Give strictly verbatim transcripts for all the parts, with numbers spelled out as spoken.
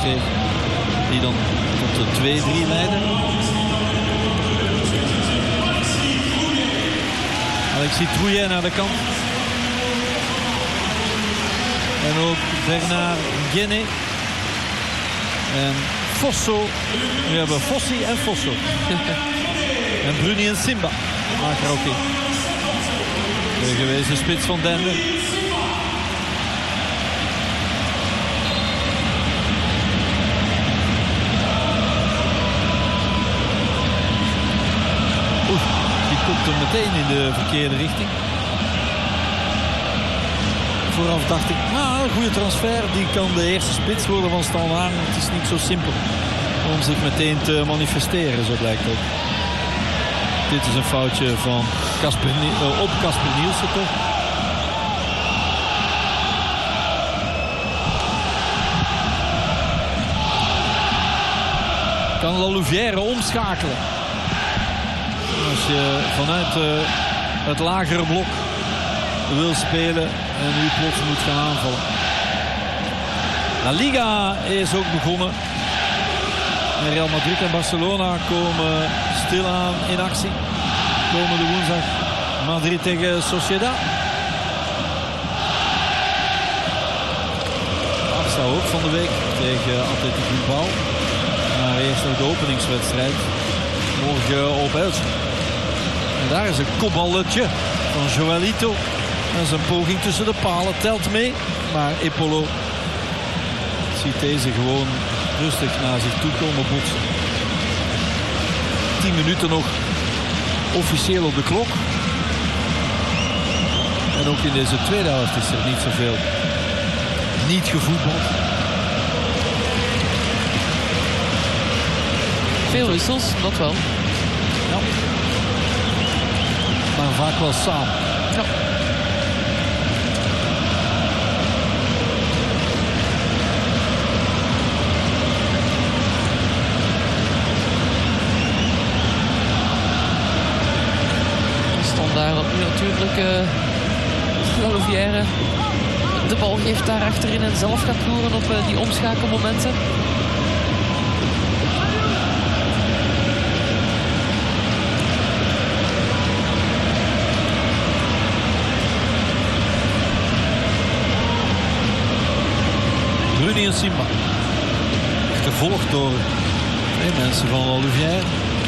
kreeg. Die dan tot de twee drie leidde. Alexis Trouillet naar de kant. En ook Bernard Guéné. En Fosso. We hebben Fossi en Fosso. En Bruni en Simba maken er ook in. De gewezen spits van Denver. Oeh, die komt er meteen in de verkeerde richting. Vooraf dacht ik, nou, een goede transfer. Die kan de eerste spits worden van Stan Hagen. Het is niet zo simpel om zich meteen te manifesteren, zo blijkt ook. Dit is een foutje van Kasper, uh, op Kasper Nielsen toch. Kan Lalouvière omschakelen. Als je vanuit uh, het lagere blok wil spelen en nu plots moet gaan aanvallen. La Liga is ook begonnen. En Real Madrid en Barcelona komen stilaan in actie. Komende woensdag Madrid tegen Sociedad. Barça ook van de week tegen Athletic Bilbao. Maar eerst nog de openingswedstrijd. Morgen op Elche. En daar is een kopballetje van Joelito. En zijn poging tussen de palen telt mee. Maar Epolo ziet deze gewoon rustig naar zich toe komen botsen. tien minuten nog officieel op de klok. En ook in deze tweede helft is er niet zoveel niet gevoetbald. Veel wissels, dat wel. Ja. Maar vaak wel samen. Ja. Daar nu natuurlijk uh, Lalouvière de bal geeft daar achterin en zelf gaat loeren op uh, die omschakelmomenten. Bruni en Simba. Gevolgd door twee mensen van Lalouvière.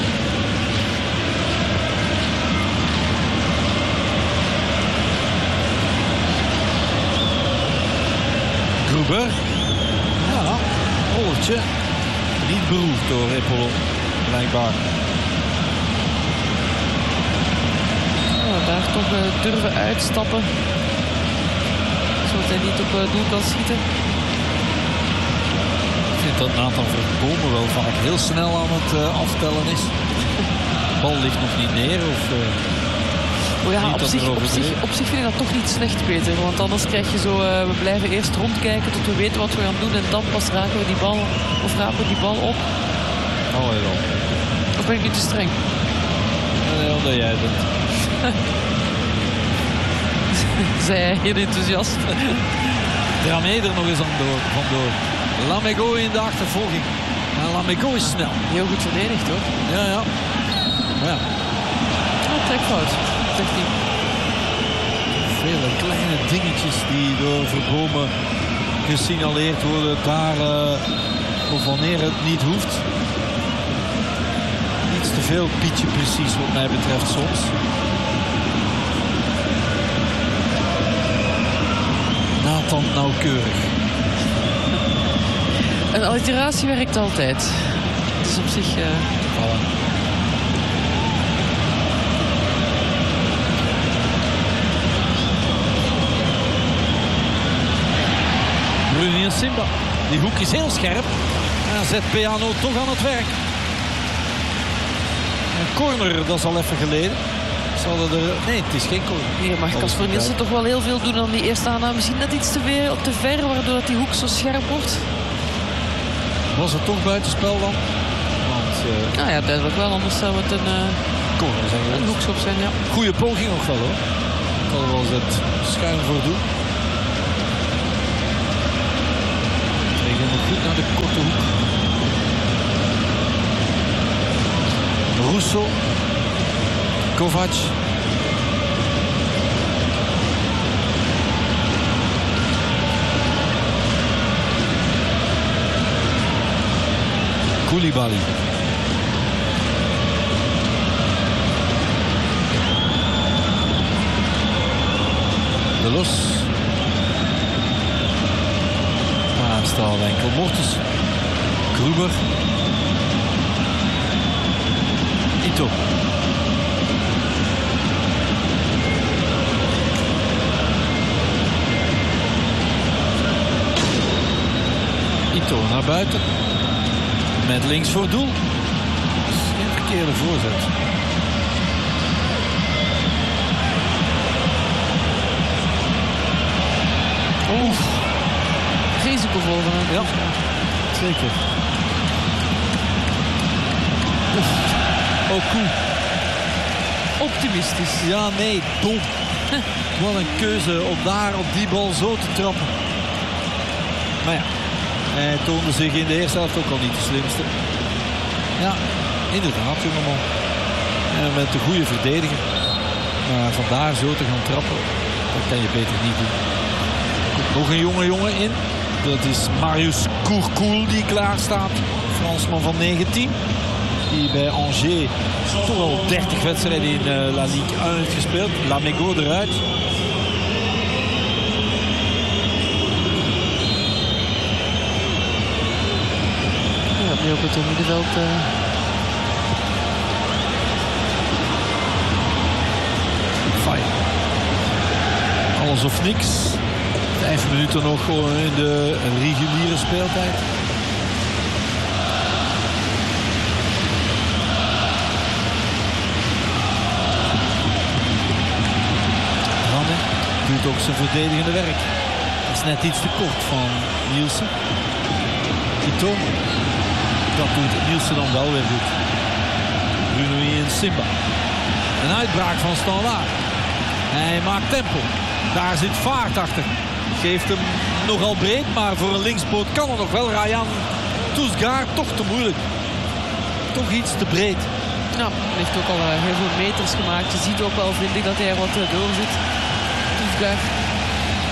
Gruber. Ja, rolletje. Niet beroefd door Epolo, blijkbaar. Ja, daar toch uh, durven uitstappen. Zodat hij niet op uh, doel kan schieten. Ik vind dat Nathan Verbomen wel vaak heel snel aan het uh, aftellen is. De bal ligt nog niet neer. Of, uh, Oh ja, niet op zich, op, zich, op zich vind ik dat toch niet slecht, Peter. Want anders krijg je zo, uh, we blijven eerst rondkijken tot we weten wat we gaan doen. En dan pas raken we die bal, of rapen we die bal op. Oh, ja. Of ben ik niet te streng? Nee, omdat jij bent. Zij hij heel enthousiast. Dramé er nog eens aan door, vandoor. Lamego in de achtervolging. Maar Lamego is snel. Heel goed verdedigd hoor. Ja, ja. ja. Oh, trekfout. Vele kleine dingetjes die door Verbomen gesignaleerd worden. Daar, uh, of wanneer het niet hoeft. Iets te veel Pietje precies wat mij betreft soms. Nathan nauwkeurig. Een alliteratie werkt altijd. Het is op zich... Uh... Voilà. Bruni en Simba. Die hoek is heel scherp. En zet Peano toch aan het werk. Een corner, dat is al even geleden. Er... Nee, het is geen corner. Hier mag Kasper Nielsen toch wel heel veel doen aan die eerste aanname. Misschien net iets te, weer, te ver, waardoor die hoek zo scherp wordt. Was het toch buitenspel dan? Want, uh... Nou ja, duidelijk wel. Anders zou het een, uh... corner zijn. Een hoekschop zijn, ja. Goeie poging nog wel hoor. Ik kan er wel eens het schuin voor doen. Tegen nog goed naar de korte hoek Russo. Kovac. Koulibaly. De Los. Daar staat enkel Mortes. Gruber. Ito. Ito naar buiten. Met links voor doel. Geen verkeerde voorzet. Oeh. Risicovol van hem. Ja, zeker. Oef. Oh, cool. Optimistisch. Ja, nee, dom. Wat een keuze om daar op die bal zo te trappen. Maar ja, hij toonde zich in de eerste helft ook al niet de slimste. Ja, inderdaad, jongeman. En met de goede verdediger. Maar vandaar zo te gaan trappen, dat kan je beter niet doen. Nog een jonge jongen in. Dat is Marius Kourkoul die klaar staat. Fransman van negentien. Die bij Angers toch al dertig wedstrijden in uh, La Ligue één heeft gespeeld. Lamego eruit. Ja, opnieuw op het middenveld. Uh... Fijn. Alles of niks. Vijf minuten nog in de reguliere speeltijd. Ranne doet ook zijn verdedigende werk. Dat is net iets te kort van Nielsen. Ito. Dat doet Nielsen dan wel weer goed. Bruno en Simba. Een uitbraak van Standaard. Hij maakt tempo. Daar zit vaart achter. Geeft hem nogal breed, maar voor een linkspoot kan er nog wel. Ryan Tousgaard toch te moeilijk. Toch iets te breed. Nou, hij heeft ook al uh, heel veel meters gemaakt. Je ziet ook wel, vind ik, dat hij er wat uh, door zit. Tousgaard.